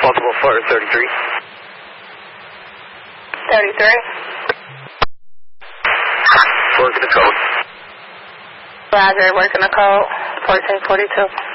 Multiple for 33. 33. Working the code. Roger, working the code. 1442.